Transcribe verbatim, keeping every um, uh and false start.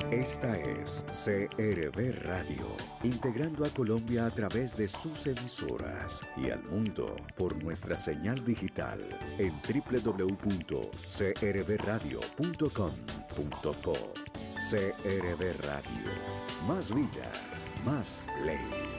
Esta es C R V Radio, integrando a Colombia a través de sus emisoras y al mundo por nuestra señal digital en doble u doble u doble u punto c r v radio punto com punto co. C R V Radio, más vida, más ley.